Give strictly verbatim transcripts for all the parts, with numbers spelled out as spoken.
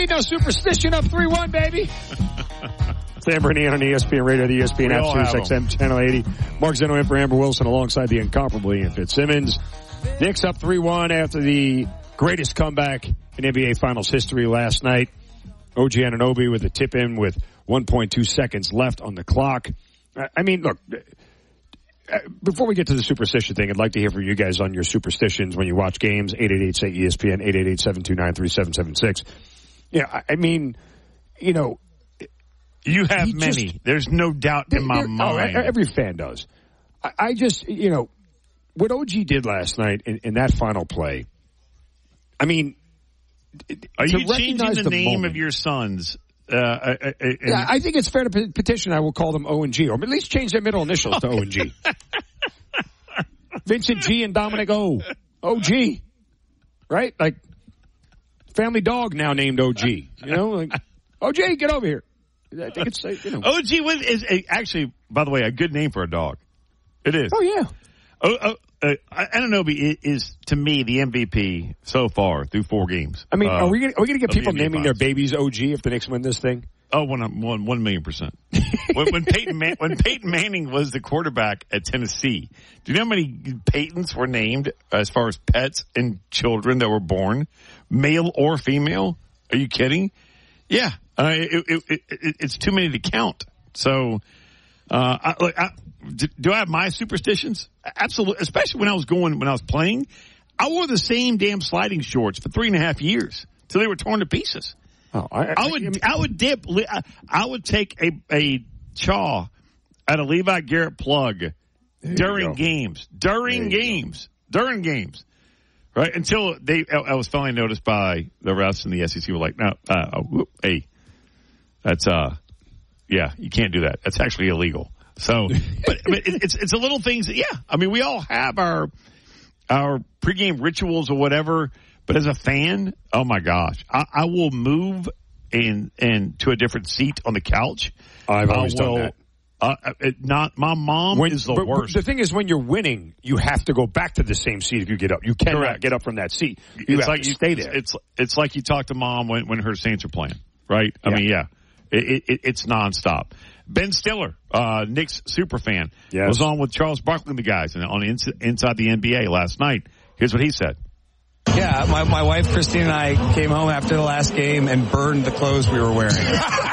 lead. Now Superstition up three one, baby. Sam Bernini on E S P N Radio, the E S P N app, Sirius X M Channel eighty. Mark Zeno in for Amber Wilson alongside the incomparable Ian Fitzsimmons. Knicks up three one after the greatest comeback in N B A Finals history last night. O G Anunoby with a tip-in with one point two seconds left on the clock. I mean, look, before we get to the superstition thing, I'd like to hear from you guys on your superstitions when you watch games. eight eight eight, say E S P N, eight eight eight, seven two nine, three seven seven six. Yeah, I mean, you know. You have many. Just, There's no doubt in my mind. Oh, every fan does. I, I just, you know, what O G did last night in, in that final play, I mean, are you changing the, the name moment, of your sons? Uh, uh, uh, yeah, I think it's fair to petition. I will call them O and G, or at least change their middle initials to O and G. Vincent G and Dominic O. O G. Right? Like, family dog now named O G. You know, like, O G, get over here. I think it's, you know. O G is a, actually, by the way, a good name for a dog. It is. Oh, yeah. Oh, oh, uh, Anunoby is, to me, the M V P so far through four games. I mean, uh, are we going to get people naming their babies O G if the Knicks win this thing? Oh, one, one, one million percent. when, when, Peyton Man, when Peyton Manning was the quarterback at Tennessee, do you know how many Peytons were named as far as pets and children that were born, male or female? Are you kidding? Yeah. Uh, it, it, it, it, it's too many to count. So, uh, I, like, I, do, do I have my superstitions? Absolutely. Especially when I was going, when I was playing, I wore the same damn sliding shorts for three and a half years till they were torn to pieces. Oh, I, I, I would, I, mean, I would dip, I, I would take a, a chaw at a Levi Garrett plug during games, during games, go. during games. Right? Until they, I, I was finally noticed by the refs and the S E C were like, no, uh, whoop, hey. That's, uh, yeah, you can't do that. That's actually illegal. So, but, but it's, it's a little things that, yeah, I mean, we all have our, our pregame rituals or whatever, but as a fan, oh my gosh, I, I will move and, and to a different seat on the couch. I've always will, done that. Uh, it not, my mom when, is the but, worst. The thing is, when you're winning, you have to go back to the same seat if you get up. You cannot Correct. get up from that seat. You it's have like to you, stay there. It's, it's like you talk to mom when, when her Saints are playing, right? I yeah. mean, yeah. It, it, it's nonstop. Ben Stiller, uh, Knicks superfan, yes. was on with Charles Barkley and the guys and on Inside the N B A last night. Here's what he said. Yeah, my, my wife Christine and I came home after the last game and burned the clothes we were wearing.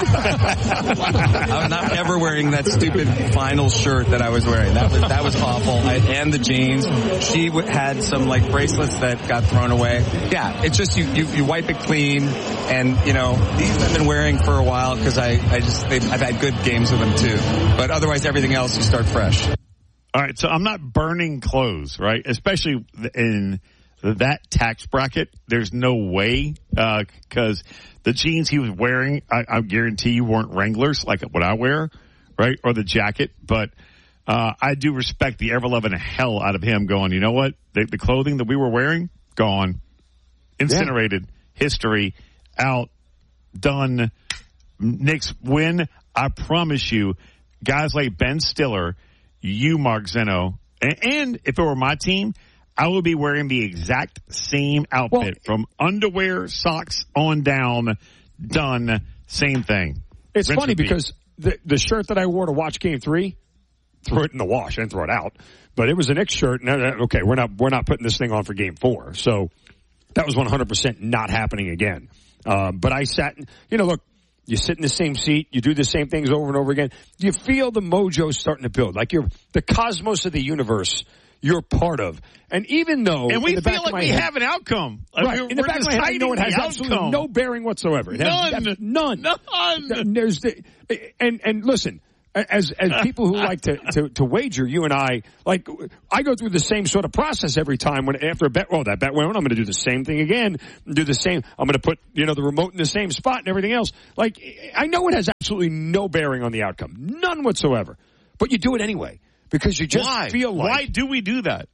I'm not ever wearing that stupid final shirt that I was wearing. That was that was awful. I, and the jeans. She w- had some like bracelets that got thrown away. Yeah, it's just you you, you wipe it clean, and you know these I've been wearing for a while because I I just I've had good games with them too. But otherwise, everything else you start fresh. All right, so I'm not burning clothes, right? Especially in that tax bracket, there's no way, uh, cause the jeans he was wearing, I, I guarantee you weren't Wranglers like what I wear, right? Or the jacket, but, uh, I do respect the ever-loving hell out of him going, you know what? The, the clothing that we were wearing, gone. Incinerated. Yeah. History. Out. Done. Knicks win. I promise you, guys like Ben Stiller, you, Mark Zeno, and, and if it were my team, I would be wearing the exact same outfit well, from underwear, socks on down, done, same thing. It's Rinse funny repeat. because the the shirt that I wore to watch Game Three, threw it in the wash. I didn't throw it out, but it was a Knicks shirt. And, okay, we're not we're not putting this thing on for Game Four, so that was one hundred percent not happening again. Um, but I sat, you know, look, you sit in the same seat, you do the same things over and over again. You feel the mojo starting to build, like you're the cosmos of the universe. You're part of. And even though... And we feel like we head, have an outcome. Right. We're, in the back of my head, I know it has absolutely no bearing whatsoever. It none. Has, none. None. There's the, and, and listen, as as people who like to, to, to wager, you and I, like, I go through the same sort of process every time when after a bet, oh, that bet went on, I'm going to do the same thing again, do the same, I'm going to put, you know, the remote in the same spot and everything else. Like, I know it has absolutely no bearing on the outcome. None whatsoever. But you do it anyway. Because you just Why? feel like... Why do we do that?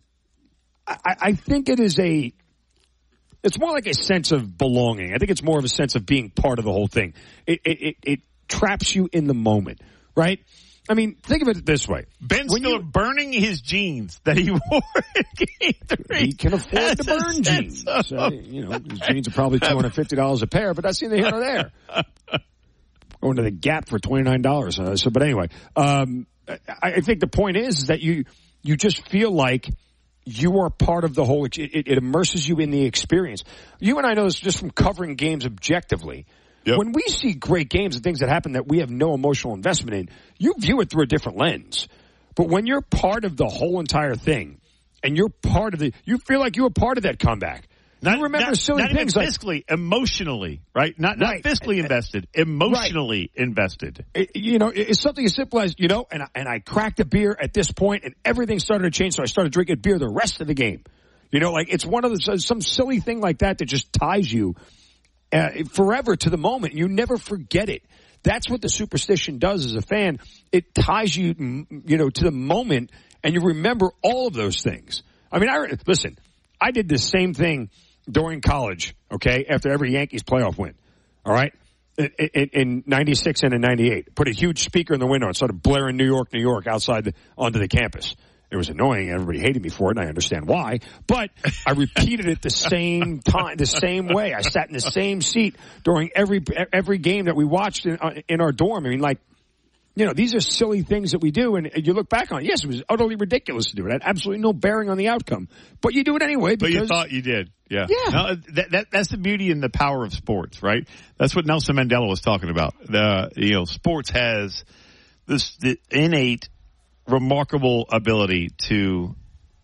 I, I think it is a, it's more like a sense of belonging. I think it's more of a sense of being part of the whole thing. It, it, it, it traps you in the moment, right? I mean, think of it this way. Ben's when still you, burning his jeans that he wore in game three. He can afford That's to burn jeans. So. So, you know, his jeans are probably two hundred fifty dollars a pair, but that's neither here nor there. Going to the Gap for twenty-nine dollars. Uh, so, but anyway, um, I, I think the point is, is that you, you just feel like you are part of the whole, it, it immerses you in the experience. You and I know this just from covering games objectively. Yep. When we see great games and things that happen that we have no emotional investment in, you view it through a different lens. But when you're part of the whole entire thing, and you're part of the, you feel like you're a part of that comeback. Not, you remember not, silly not things even like fiscally, emotionally, right? Not not right. fiscally invested, emotionally right. invested. It, you know, it's something as simple as, you know, and I, and I cracked a beer at this point, and everything started to change, so I started drinking beer the rest of the game. You know, like it's one of the some silly thing like that that just ties you Uh, forever to the moment. You never forget it. That's what the superstition does as a fan. It ties you, you know, to the moment, and you remember all of those things. I mean, I listen, I did the same thing during college, okay, after every Yankees playoff win, all right, in, in, in ninety-six and in ninety-eight. Put a huge speaker in the window and started blaring New York, New York outside the, onto the campus. It was annoying. Everybody hated me for it, and I understand why. But I repeated it the same time, the same way. I sat in the same seat during every every game that we watched in, uh, in our dorm. I mean, like, you know, these are silly things that we do, and you look back on it. Yes, it was utterly ridiculous to do it. It had absolutely no bearing on the outcome. But you do it anyway because... But you thought you did. Yeah. Yeah. No, that, that, that's the beauty and the power of sports, right? That's what Nelson Mandela was talking about. The, you know, sports has this the innate remarkable ability to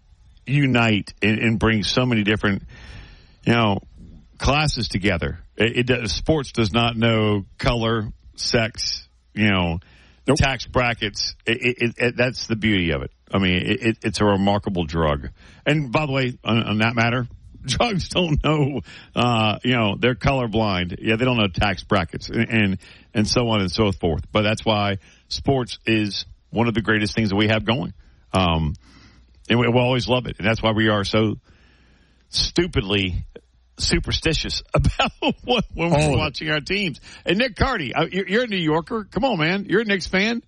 unite and, and bring so many different, you know, classes together. It, it does, sports does not know color, sex, you know, nope. tax brackets. It, it, it, that's the beauty of it. I mean, it, it, it's a remarkable drug. And by the way, on, on that matter, drugs don't know, uh, you know, they're colorblind. Yeah, they don't know tax brackets and, and and so on and so forth. But that's why sports is one of the greatest things that we have going. Um, and we, we'll always love it. And that's why we are so stupidly superstitious about what, when we're oh. watching our teams. And Nick Carty, you're, you're a New Yorker. Come on, man. You're a Knicks fan.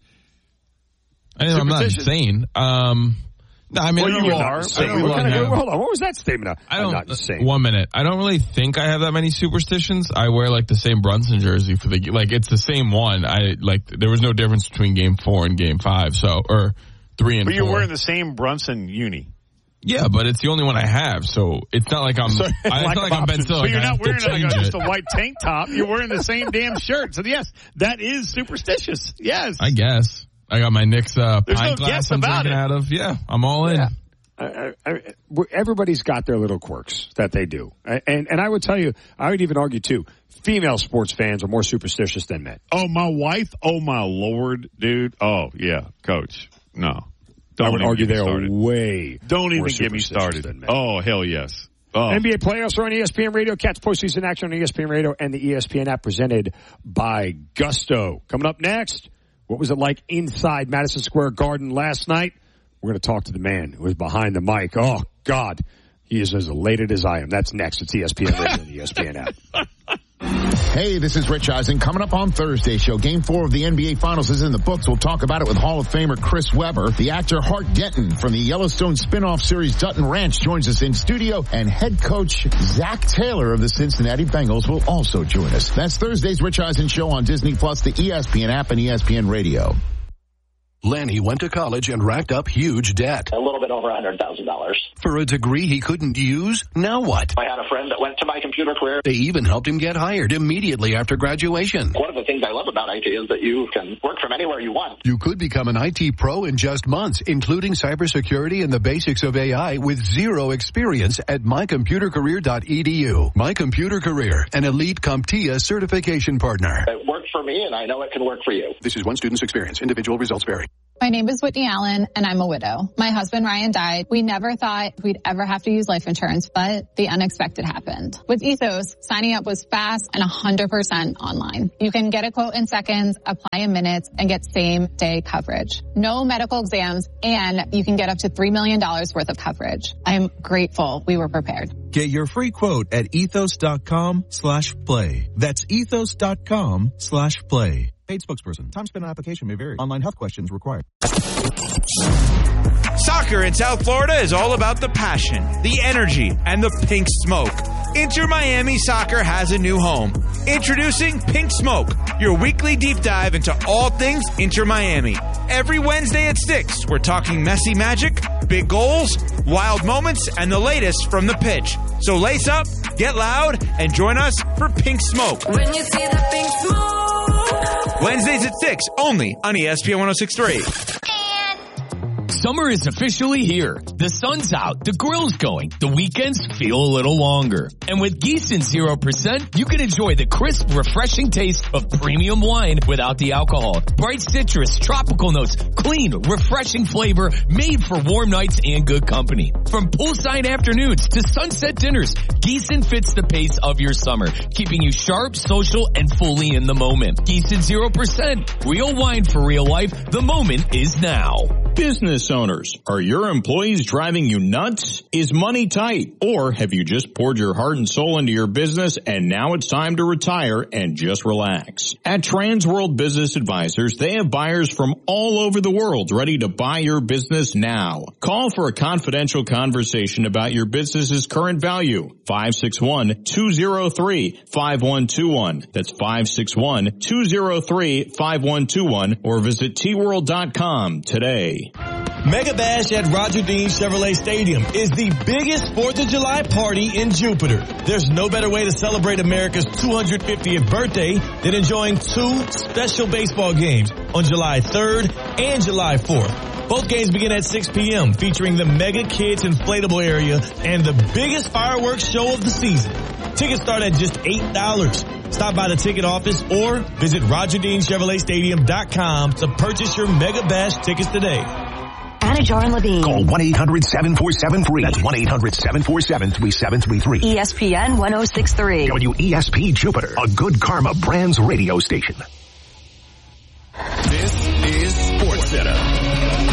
I know, I'm not insane. Um, no, I mean, well, I you are. What kind of, hold on. What was that statement? I don't, I'm not insane. One minute. I don't really think I have that many superstitions. I wear like the same Brunson jersey for the, like it's the same one. I like, there was no difference between game four and game five. So, or three and but four. But you're wearing the same Brunson uni. Yeah, but it's the only one I have, so it's not like I'm. So, I, it's like not like I'm Ben Stiller. So you're not wearing like a, just it. a white tank top. You're wearing the same damn shirt. So yes, that is superstitious. Yes, I guess I got my Knicks uh, pint no glass I'm drinking it. out of. Yeah, I'm all in. Yeah. I, I, everybody's got their little quirks that they do, and and I would tell you, I would even argue too. Female sports fans are more superstitious than men. Oh, my wife. Oh, my Lord, dude. Oh, yeah, Coach. No. Don't I would argue they are way. Don't even get me started. Oh, hell yes. Oh. N B A playoffs are on E S P N Radio. Catch postseason action on E S P N Radio and the E S P N app presented by Gusto. Coming up next, what was it like inside Madison Square Garden last night? We're going to talk to the man who was behind the mic. Oh, God. He is as elated as I am. That's next. It's E S P N Radio and the E S P N app. Hey, this is Rich Eisen. Coming up on Thursday's show, Game four of the N B A Finals is in the books. We'll talk about it with Hall of Famer Chris Webber. The actor Hart Denton from the Yellowstone spin-off series Dutton Ranch joins us in studio, and head coach Zach Taylor of the Cincinnati Bengals will also join us. That's Thursday's Rich Eisen Show on Disney Plus, the E S P N app, and E S P N Radio. Lanny went to college and racked up huge debt. A little bit over one hundred thousand dollars. For a degree he couldn't use? Now what? I had a friend that went to My Computer Career. They even helped him get hired immediately after graduation. One of the things I love about I T is that you can work from anywhere you want. You could become an I T pro in just months, including cybersecurity and the basics of A I with zero experience at my computer career dot e d u. My Computer Career, an elite CompTIA certification partner. It worked for me, and I know it can work for you. This is one student's experience. Individual results vary. My name is Whitney Allen, and I'm a widow. My husband, Ryan, died. We never thought we'd ever have to use life insurance, but the unexpected happened. With Ethos, signing up was fast and one hundred percent online. You can get a quote in seconds, apply in minutes, and get same-day coverage. No medical exams, and you can get up to three million dollars worth of coverage. I'm grateful we were prepared. Get your free quote at ethos dot com slash play. That's ethos dot com slash play. Paid spokesperson. Time spent on application may vary. Online health questions required. Soccer in South Florida is all about the passion, the energy, and the pink smoke. Inter Miami Soccer has a new home. Introducing Pink Smoke, your weekly deep dive into all things Inter Miami. Every Wednesday at six, we're talking messy magic, big goals, wild moments, and the latest from the pitch. So lace up, get loud, and join us for Pink Smoke. When you see the pink smoke. Wednesdays at six, only on E S P N one oh six point three. Summer is officially here. The sun's out, the grill's going, the weekends feel a little longer. And with Gießen zero percent, you can enjoy the crisp, refreshing taste of premium wine without the alcohol. Bright citrus, tropical notes, clean, refreshing flavor, made for warm nights and good company. From poolside afternoons to sunset dinners, Gießen fits the pace of your summer, keeping you sharp, social, and fully in the moment. Gießen zero percent, real wine for real life. The moment is now. Business owners, are your employees driving you nuts? Is money tight? Or have you just poured your heart and soul into your business and now it's time to retire and just relax? At Transworld Business Advisors, they have buyers from all over the world ready to buy your business now. Call for a confidential conversation about your business's current value. five six one, two zero three, five one two one. That's five six one, two zero three, five one two one or visit T world dot com today. Mega Bash at Roger Dean Chevrolet Stadium is the biggest fourth of July party in Jupiter. There's no better way to celebrate America's two hundred fiftieth birthday than enjoying two special baseball games on July third and July fourth. Both games begin at six p.m. featuring the Mega Kids Inflatable Area and the biggest fireworks show of the season. Tickets start at just eight dollars. Stop by the ticket office or visit Roger Dean Chevrolet Stadium dot com to purchase your Mega Bash tickets today. Anajar and Levine. Call one eight hundred seven four seven three. That's one eight hundred seven four seven three seven three three. E S P N one oh six point three. W E S P Jupiter, a Good Karma Brands radio station. This is Sports Center.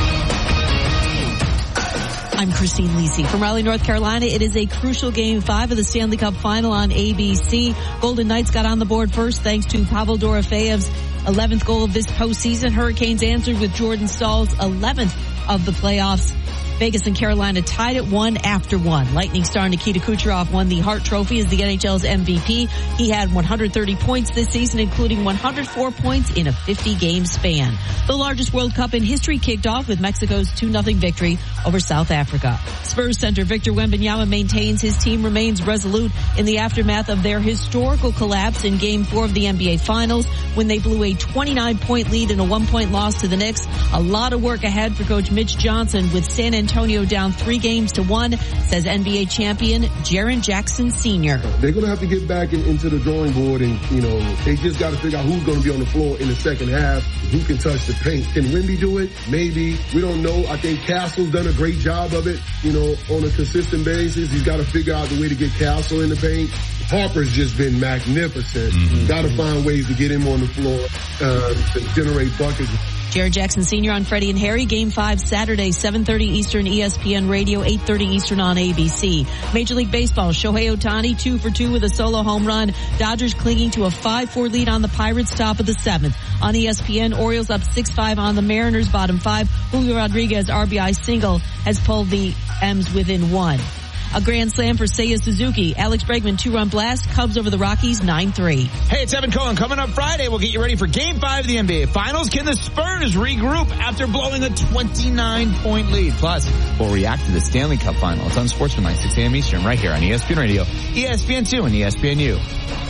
I'm Christine Lisi from Raleigh, North Carolina. It is a crucial game five of the Stanley Cup final on A B C. Golden Knights got on the board first thanks to Pavel Dorofeyev's eleventh goal of this postseason. Hurricanes answered with Jordan Staal's eleventh of the playoffs. Vegas and Carolina tied at one after one. Lightning star Nikita Kucherov won the Hart Trophy as the N H L's M V P. He had one hundred thirty points this season, including one hundred four points in a fifty-game span. The largest World Cup in history kicked off with Mexico's two nothing victory over South Africa. Spurs center Victor Wembanyama maintains his team remains resolute in the aftermath of their historical collapse in Game four of the N B A Finals when they blew a twenty-nine point lead in a one-point loss to the Knicks. A lot of work ahead for Coach Mitch Johnson with San Antonio Antonio down three games to one, says N B A champion Jaren Jackson Senior They're going to have to get back in, into the drawing board, and, you know, they just got to figure out who's going to be on the floor in the second half, who can touch the paint. Can Wemby do it? Maybe. We don't know. I think Castle's done a great job of it, you know, on a consistent basis. He's got to figure out the way to get Castle in the paint. Harper's just been magnificent. Mm-hmm. Got to find ways to get him on the floor uh, to generate buckets. Jared Jackson Senior on Freddie and Harry. Game five Saturday, seven thirty Eastern, E S P N Radio, eight thirty Eastern on A B C. Major League Baseball, Shohei Ohtani, two for two with a solo home run. Dodgers clinging to a five four lead on the Pirates, top of the seventh. On E S P N, Orioles up six five on the Mariners, bottom five. Julio Rodriguez R B I single has pulled the M's within one. A grand slam for Seiya Suzuki. Alex Bregman, two-run blast. Cubs over the Rockies, nine three. Hey, it's Evan Cohen. Coming up Friday, we'll get you ready for Game five of the N B A Finals. Can the Spurs regroup after blowing a twenty-nine point lead? Plus, we'll react to the Stanley Cup Final. It's on Sportsman six a.m. Eastern, right here on E S P N Radio, E S P N two, and E S P N U.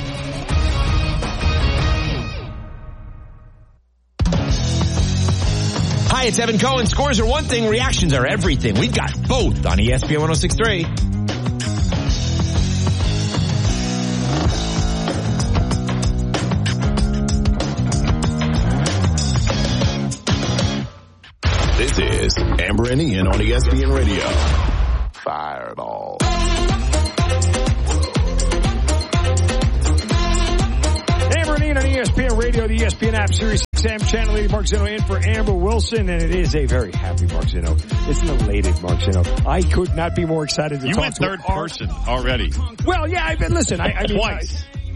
Hi, it's Evan Cohen. Scores are one thing, reactions are everything. We've got both on E S P N one oh six point three. This is Amber and Ian on E S P N Radio. Fireball. Amber and Ian on E S P N Radio, the E S P N app, Series six M, Channel eighty. Mark Zinno in for Amber Wilson, and it is a very happy Mark Zinno. It's an elated Mark Zinno. I could not be more excited to you talk went to third our... person already. Well, yeah, I've been, listen, I, I mean, twice. I,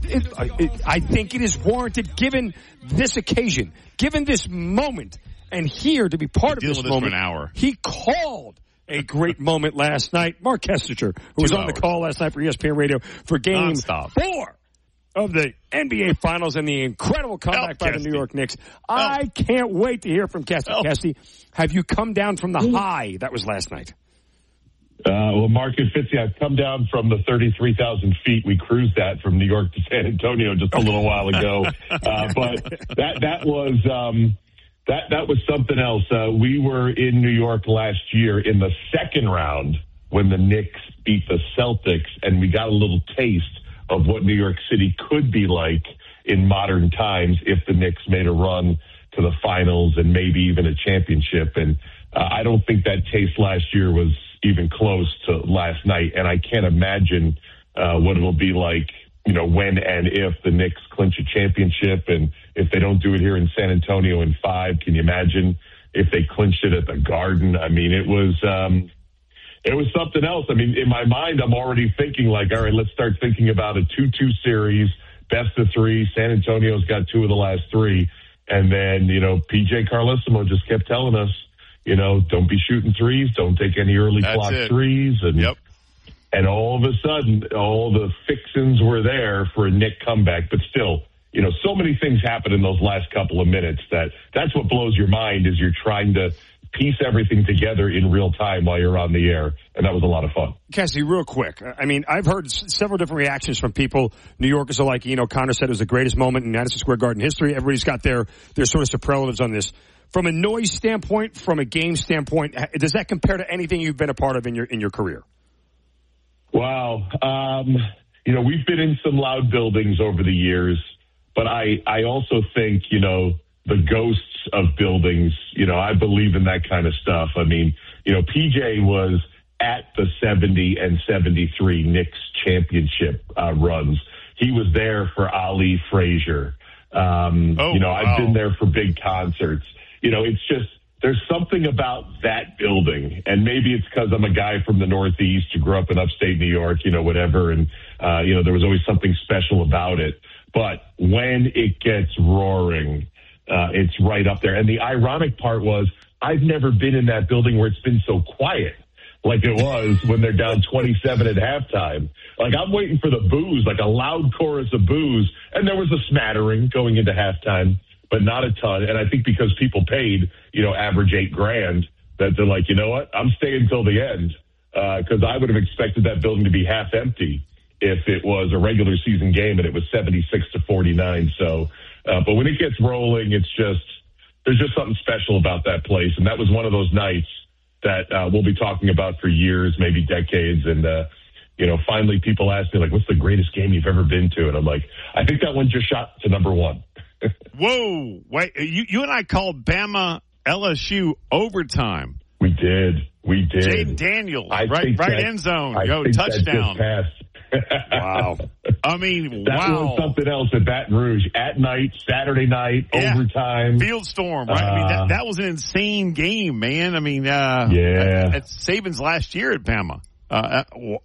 it, it, I think it is warranted given this occasion, given this moment, and here to be part of this, with this moment. For an hour. He called a great moment last night. Mark Kessinger, who was Two on hours. the call last night for E S P N Radio for Game Non-stop. Four of the N B A Finals and the incredible comeback Help, by Kesty. the New York Knicks. I can't wait to hear from Kesty. Help. Kesty, have you come down from the high that was last night? Uh, well, Marcus Fitzy, I've come down from the thirty-three thousand feet we cruised at from New York to San Antonio just a little while ago. Uh, but that, that was, um, that, that was something else. Uh, we were in New York last year in the second round when the Knicks beat the Celtics, and we got a little taste of what New York City could be like in modern times if the Knicks made a run to the finals and maybe even a championship. And uh, I don't think that taste last year was even close to last night. And I can't imagine uh, what it'll be like, you know, when and if the Knicks clinch a championship. And if they don't do it here in San Antonio in five, can you imagine if they clinched it at the Garden? I mean, it was, um, it was something else. I mean, in my mind, I'm already thinking like, all right, let's start thinking about a two two series, best of three. San Antonio's got two of the last three. And then, you know, P J Carlesimo just kept telling us, you know, don't be shooting threes. Don't take any early That's clock it. threes. And, Yep. and all of a sudden, all the fixins were there for a Knick comeback. But still, you know, so many things happen in those last couple of minutes that that's what blows your mind is you're trying to piece everything together in real time while you're on the air. And that was a lot of fun. Cassie, real quick. I mean, I've heard s- several different reactions from people. New Yorkers are like, you know, Connor said it was the greatest moment in Madison Square Garden history. Everybody's got their, their sort of superlatives on this. From a noise standpoint, from a game standpoint, h- does that compare to anything you've been a part of in your in your career? Wow. Um, you know, we've been in some loud buildings over the years, but I, I also think, you know, the ghosts of buildings, you know, I believe in that kind of stuff. I mean, you know, P J was at the seventy and seventy-three Knicks championship uh, runs. He was there for Ali Frazier. Um, Oh, you know, I've wow. been there for big concerts. You know, it's just, there's something about that building, and maybe it's because I'm a guy from the Northeast who grew up in upstate New York, you know, whatever, and, uh, you know, there was always something special about it. But when it gets roaring, uh, it's right up there. And the ironic part was, I've never been in that building where it's been so quiet like it was when they're down twenty-seven at halftime. Like, I'm waiting for the boos, like a loud chorus of boos, and there was a smattering going into halftime, but not a ton. And I think because people paid, you know, average eight grand, that they're like, you know what, I'm staying till the end, because uh, I would have expected that building to be half empty if it was a regular season game and it was seventy-six to forty-nine. So, uh, but when it gets rolling, it's just, there's just something special about that place. And that was one of those nights that uh, we'll be talking about for years, maybe decades. And, uh, you know, finally people ask me, like, what's the greatest game you've ever been to? And I'm like, I think that one just shot to number one. Whoa. Wait, you, you and I called Bama L S U overtime. We did. We did. Jaden Daniels, I right, think right that- end zone. I Yo, think that touchdown. just passed. Wow. I mean, that wow. was something else at Baton Rouge. At night, Saturday night, Yeah. overtime. Field storm, right? I mean, Uh, that, that was an insane game, man. I mean, uh, Yeah. That's Saban's last year at Bama. Uh, uh, w-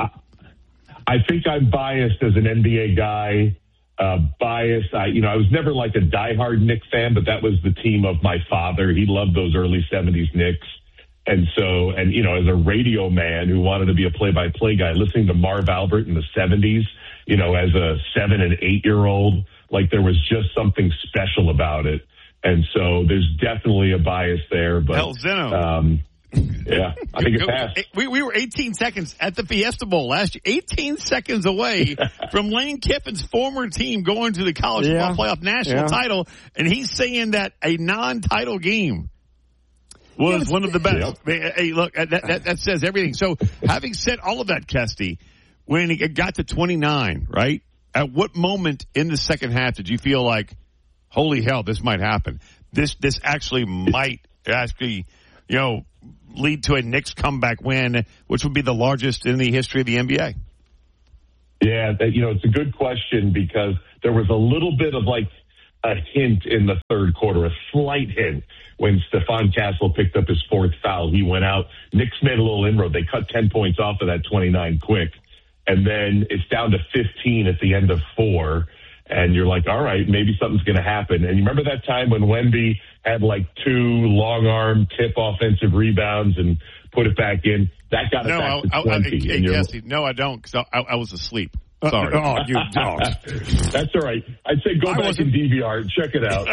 I think I'm biased as an N B A guy. Uh, biased. I, you know, I was never like a diehard Knicks fan, but that was the team of my father. He loved those early seventies Knicks. And so, and, you know, as a radio man who wanted to be a play-by-play guy, listening to Marv Albert in the seventies, you know, as a seven and eight year old, like there was just something special about it. And so there's definitely a bias there, but, Hell, Zeno. um, yeah, I think it passed. We, we were eighteen seconds at the Fiesta Bowl last year, eighteen seconds away from Lane Kiffin's former team going to the college Yeah. football playoff national Yeah. title, and he's saying that a non-title game was Yeah, one of the best. Yep. Hey, hey, look, that, that, that says everything. So having said all of that, Kesty, when it got to twenty-nine, right, at what moment in the second half did you feel like, holy hell, this might happen? This this actually might actually, you know, lead to a Knicks comeback win, which would be the largest in the history of the N B A? Yeah, that, you know, it's a good question because there was a little bit of like a hint in the third quarter, a slight hint when Stephon Castle picked up his fourth foul. He went out. Knicks made a little inroad. They cut ten points off of that twenty-nine quick. and then it's down to fifteen at the end of four, and you're like, all right, maybe something's going to happen. And you remember that time when Wemby had like two long-arm tip offensive rebounds and put it back in? That got it no, back to I, twenty. I, I, Jesse, no, I don't, because I, I was asleep. Sorry. Uh, oh, you dog. That's all right. I'd say go I back wasn't... and D V R and check it out.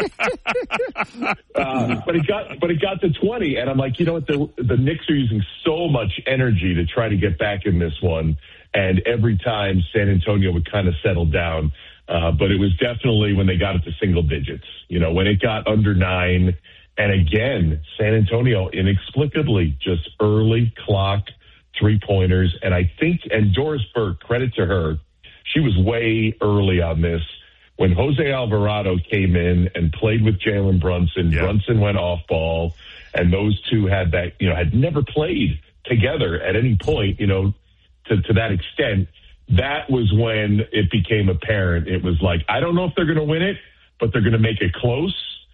uh, but it got, but it got to twenty, and I'm like, you know what? The the Knicks are using so much energy to try to get back in this one, and every time San Antonio would kind of settle down. Uh, but it was definitely when they got it to single digits. You know, when it got under nine, and again, San Antonio inexplicably just early clock three pointers, and I think, and Doris Burke, credit to her. She was way early on this. When Jose Alvarado came in and played with Jalen Brunson, yeah. Brunson went off ball, and those two had that, you know, had never played together at any point, you know, to, to that extent. That was when it became apparent. It was like, I don't know if they're going to win it, but they're going to make it close,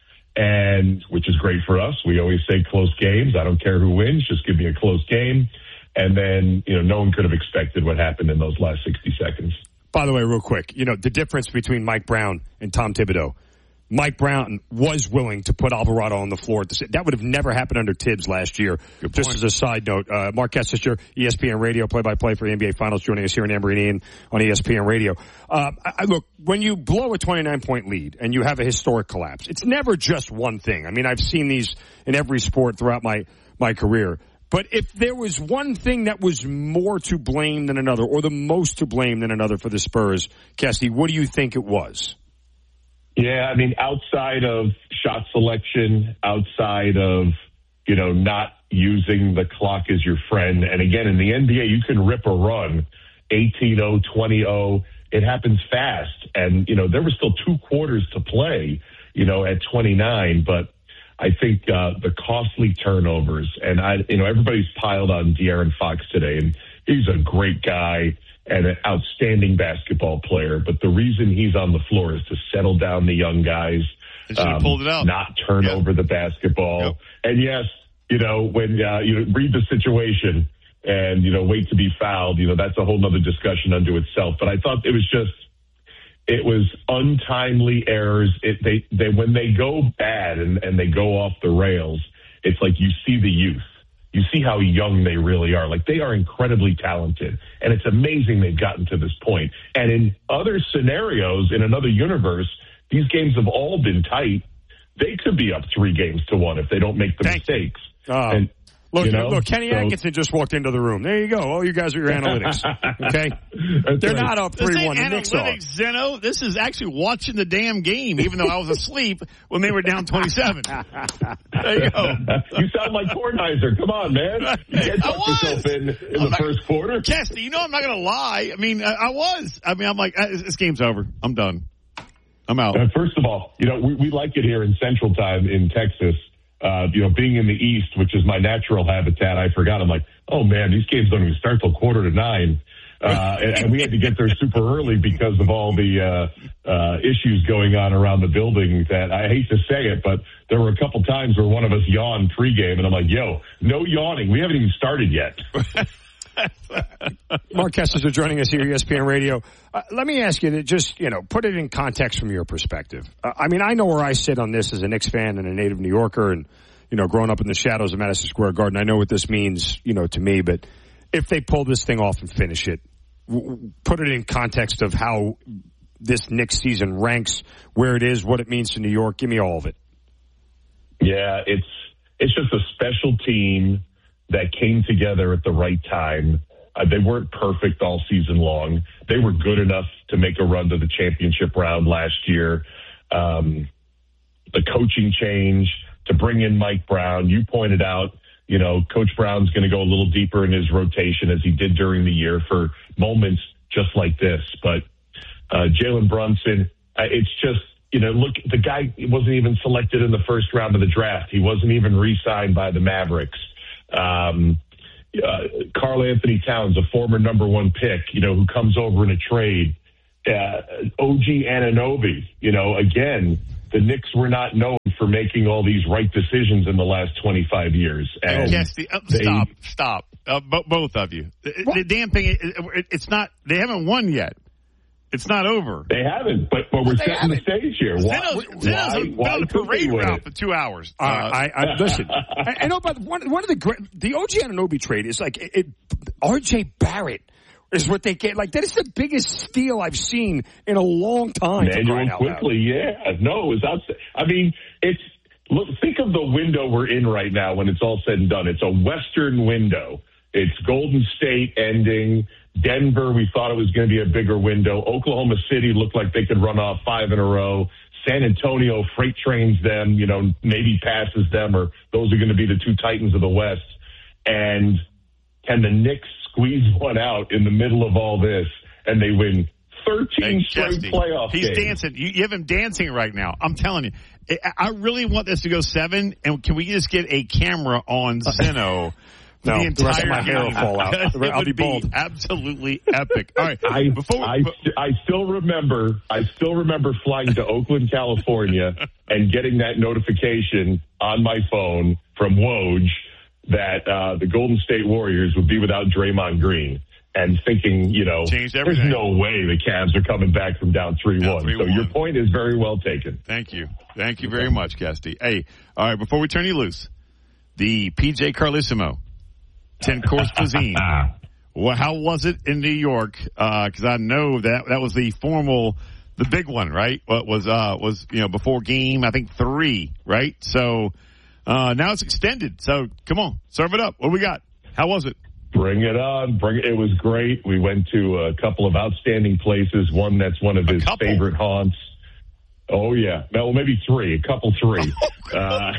and which is great for us. We always say close games. I don't care who wins, just give me a close game. And then, you know, no one could have expected what happened in those last sixty seconds. By the way, real quick, you know, the difference between Mike Brown and Tom Thibodeau. Mike Brown was willing to put Alvarado on the floor. That would have never happened under Tibbs last year. Good Just point. As a side note, uh, Mark Kessinger, E S P N Radio, play-by-play for the N B A Finals, joining us here in Amber and Ian on E S P N Radio. Uh, I, look, when you blow a twenty-nine point lead and you have a historic collapse, it's never just one thing. I mean, I've seen these in every sport throughout my, my career. But if there was one thing that was more to blame than another, or the most to blame than another for the Spurs, Kesty, what do you think it was? Yeah, I mean, outside of shot selection, outside of, you know, not using the clock as your friend. And again, in the N B A, you can rip a run, eighteen oh, twenty oh. It happens fast. And, you know, there were still two quarters to play, you know, at twenty-nine. But I think uh, the costly turnovers, and I, you know, everybody's piled on De'Aaron Fox today, and he's a great guy and an outstanding basketball player. But the reason he's on the floor is to settle down the young guys, um, pulled it out. not turn yep. over the basketball. Yep. And yes, you know, when uh, you read the situation and, you know, wait to be fouled, you know, that's a whole nother discussion unto itself. But I thought it was just, it was untimely errors. It, they, they, when they go bad and, and they go off the rails, it's like you see the youth. You see how young they really are. Like, they are incredibly talented, and it's amazing they've gotten to this point. And in other scenarios, in another universe, these games have all been tight. They could be up three games to one if they don't make the Thank mistakes. Uh, and, Look, you know, look, Kenny so, Atkinson just walked into the room. There you go. Oh, you guys are your analytics. Okay? They're right. not up three one. This ain't analytics, Zeno. This is actually watching the damn game, even though I was asleep when they were down twenty-seven. There you go. You sound like Kornheiser. Come on, man. You can't talk yourself in, in the not, first quarter. Kesty, you know I'm not going to lie. I mean, I, I was. I mean, I'm like, this game's over. I'm done. I'm out. Uh, first of all, you know, we, we like it here in Central Time in Texas. Uh, you know, being in the East, which is my natural habitat, I forgot. I'm like, oh, man, these games don't even start till quarter to nine. Uh, and, and we had to get there super early because of all the uh, uh, issues going on around the building that I hate to say it, but there were a couple times where one of us yawned pregame, and I'm like, yo, no yawning. We haven't even started yet. Mark Kessinger joining us here, E S P N Radio. Uh, let me ask you to just, you know, put it in context from your perspective. Uh, I mean, I know where I sit on this as a Knicks fan and a native New Yorker and, you know, growing up in the shadows of Madison Square Garden. I know what this means, you know, to me, but if they pull this thing off and finish it, w- put it in context of how this Knicks season ranks, where it is, what it means to New York. Give me all of it. Yeah, it's it's just a special team that came together at the right time. Uh, they weren't perfect all season long. They were good enough to make a run to the championship round last year. Um, the coaching change to bring in Mike Brown, you pointed out, you know, Coach Brown's going to go a little deeper in his rotation as he did during the year for moments just like this. But uh, Jalen Brunson, uh, it's just, you know, look, the guy wasn't even selected in the first round of the draft. He wasn't even re-signed by the Mavericks. Um, uh, Karl Anthony Towns, a former number one pick, you know, who comes over in a trade. Uh, O G Anunoby, you know, again, the Knicks were not known for for making all these right decisions in the last twenty-five years. And yes, the, uh, they, stop, stop, uh, bo- both of you. The, the damn thing, it, it, it's not. They haven't won yet. It's not over. They haven't, but but we're setting the stage here. Why? Zeno's, Zeno's why, built a parade route for two hours. Uh, I, I listen. I, I know, but one one of the great, the O G Anunoby trade is like it, it, R J Barrett is what they get. Like that is the biggest steal I've seen in a long time. Manuel quickly, yeah. No, it was outside. I mean, it's look. Think of the window we're in right now. When it's all said and done, it's a Western window. It's Golden State ending. Denver, we thought it was going to be a bigger window. Oklahoma City looked like they could run off five in a row. San Antonio freight trains them, you know, maybe passes them, or those are going to be the two titans of the West. And can the Knicks squeeze one out in the middle of all this and they win thirteen hey, straight Chesty, playoff he's games? He's dancing. You, you have him dancing right now. I'm telling you. I really want this to go seven, and can we just get a camera on Zeno? No, the, the rest of my game. hair will fall out. I'll be bald. Be absolutely epic. All right. I, Before, I, I still remember, I still remember flying to Oakland, California and getting that notification on my phone from Woj that uh, the Golden State Warriors would be without Draymond Green. And thinking, you know, there's no way the Cavs are coming back from down three one. So your point is very well taken. Thank you. Thank you very much, Kesty. Hey, all right, before we turn you loose, the P J Carlesimo ten-course cuisine. Well, how was it in New York? Because uh, I know that that was the formal, the big one, right? What was uh was you know before game? I think three, right? So uh, now it's extended. So come on, serve it up. What do we got? How was it? Bring it on. Bring it. It was great. We went to a couple of outstanding places. One that's one of his favorite haunts. Oh yeah, well maybe three, a couple three, uh,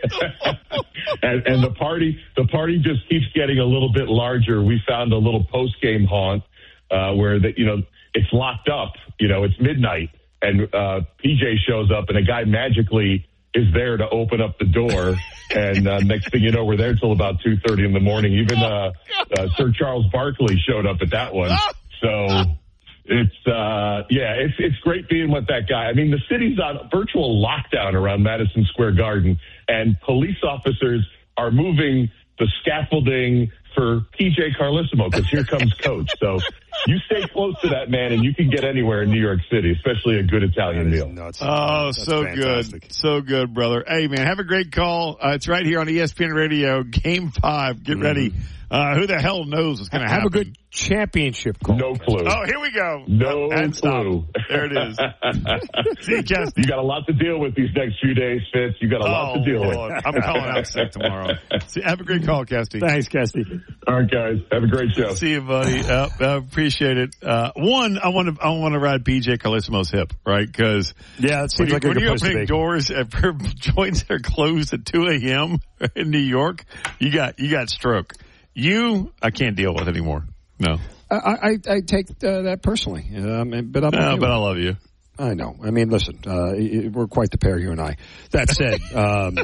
and, and the party, the party just keeps getting a little bit larger. We found a little post game haunt uh, where that you know it's locked up. You know it's midnight, and uh, P J shows up, and a guy magically is there to open up the door, and uh, next thing you know, we're there till about two thirty in the morning. Even uh, uh, Sir Charles Barkley showed up at that one, so. It's, uh, yeah, it's, it's great being with that guy. I mean, the city's on virtual lockdown around Madison Square Garden, and police officers are moving the scaffolding for P J Carlesimo because here comes Coach. So you stay close to that man and you can get anywhere in New York City, especially a good Italian meal. Nuts. Oh, That's so fantastic. good. So good, brother. Hey, man, have a great call. Uh, it's right here on E S P N Radio, Game five. Get mm. ready. Uh, who the hell knows what's going to happen? Have a good championship call. No clue. Oh, here we go. No uh, clue. There it is. See, Kesty. You got a lot to deal with these next few days, Fitz. You got a oh, lot to deal Lord. with. I'm calling out sick tomorrow. See, have a great call, Kesty. Thanks, Kesty. All right, guys. Have a great show. See you, buddy. Uh, I appreciate it. Uh, one, I want to I want to ride P J Carlesimo's hip, right? Because yeah, it seems when, like you, a when good you're place to opening be. doors at, for joints that are closed at two a.m. in New York, you got you got stroke. You, I can't deal with anymore. No. I, I, I take uh, that personally. Um, but I'm no, okay but I love you. I know. I mean, listen, uh, we're quite the pair, you and I. That said, um,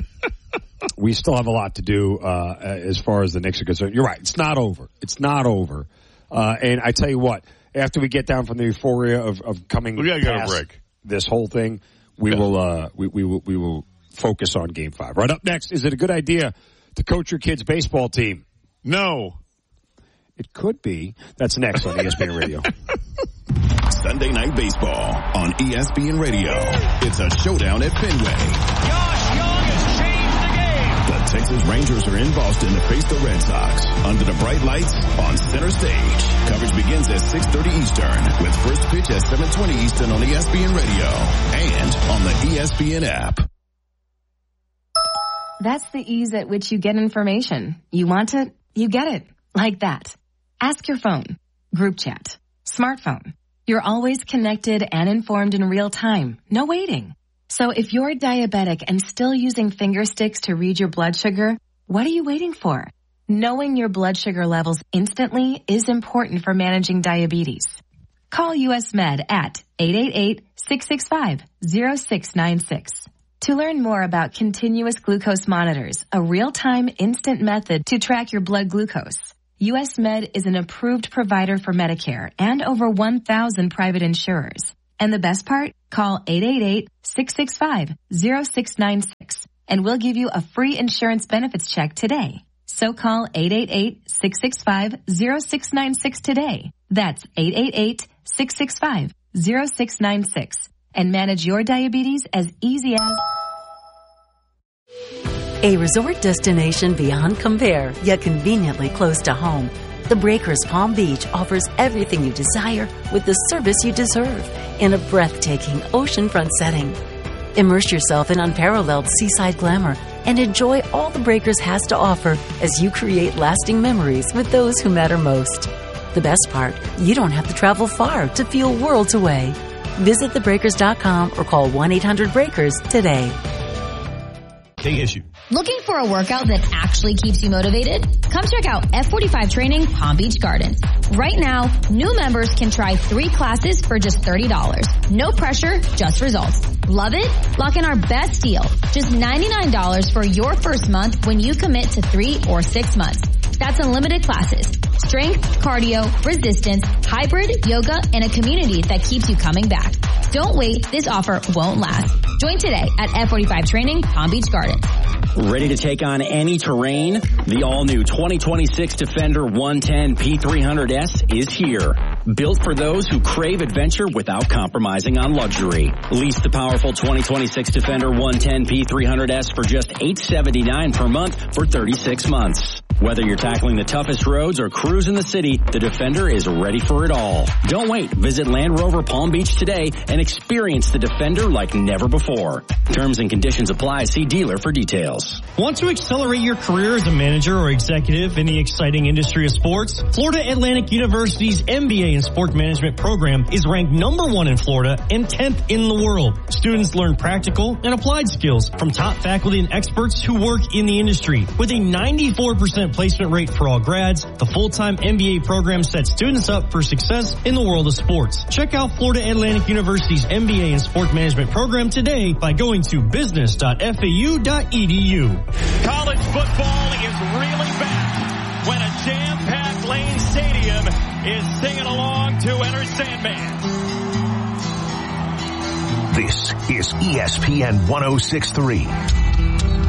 we still have a lot to do uh, as far as the Knicks are concerned. You're right. It's not over. It's not over. Uh, and I tell you what, after we get down from the euphoria of, of coming we gotta go past to break. This whole thing, we yeah. will uh, we, we will we will focus on Game Five. Right up next, is it a good idea to coach your kid's baseball team? No. It could be. That's next on E S P N Radio. Sunday Night Baseball on E S P N Radio. It's a showdown at Fenway. Josh Young has changed the game. The Texas Rangers are in Boston to face the Red Sox under the bright lights on center stage. Coverage begins at six thirty Eastern with first pitch at seven twenty Eastern on E S P N Radio and on the E S P N app. That's the ease at which you get information. You want it, you get it. Like that. Ask your phone. Group chat. Smartphone. You're always connected and informed in real time. No waiting. So if you're diabetic and still using finger sticks to read your blood sugar, what are you waiting for? Knowing your blood sugar levels instantly is important for managing diabetes. Call U S Med at eight eight eight, six six five, zero six nine six. To learn more about continuous glucose monitors, a real-time instant method to track your blood glucose, U S Med is an approved provider for Medicare and over one thousand private insurers. And the best part? Call eight eight eight, six six five, zero six nine six and we'll give you a free insurance benefits check today. So call eight eight eight, six six five, zero six nine six today. That's eight eight eight, six six five, zero six nine six and manage your diabetes as easy as... A resort destination beyond compare, yet conveniently close to home. The Breakers Palm Beach offers everything you desire with the service you deserve in a breathtaking oceanfront setting. Immerse yourself in unparalleled seaside glamour and enjoy all the Breakers has to offer as you create lasting memories with those who matter most. The best part, you don't have to travel far to feel worlds away. Visit the breakers dot com or call one eight hundred breakers today. Big issue. Looking for a workout that actually keeps you motivated? Come check out F forty-five Training Palm Beach Gardens. Right now, new members can try three classes for just thirty dollars. No pressure, just results. Love it? Lock in our best deal. Just ninety-nine dollars for your first month when you commit to three or six months. That's unlimited classes. Strength, cardio, resistance, hybrid, yoga, and a community that keeps you coming back. Don't wait. This offer won't last. Join today at F forty-five Training Palm Beach Gardens. Ready to take on any terrain? The all-new twenty twenty-six Defender one ten P three hundred S is here. Built for those who crave adventure without compromising on luxury. Lease the powerful twenty twenty-six Defender one ten P three hundred S for just eight hundred seventy-nine dollars per month for thirty-six months. Whether you're tackling the toughest roads or cruising the city, the Defender is ready for it all. Don't wait. Visit Land Rover Palm Beach today and experience the Defender like never before. Terms and conditions apply. See dealer for details. Want to accelerate your career as a manager or executive in the exciting industry of sports? Florida Atlantic University's M B A in Sport Management program is ranked number one in Florida and tenth in the world. Students learn practical and applied skills from top faculty and experts who work in the industry. With a ninety-four percent placement rate for all grads, the full-time M B A program sets students up for success in the world of sports. Check out Florida Atlantic University's M B A in Sport Management program today by going to business dot F A U dot E D U. College football is really back when a jam-packed Lane Stadium is singing along to Enter Sandman. This is E S P N one oh six point three.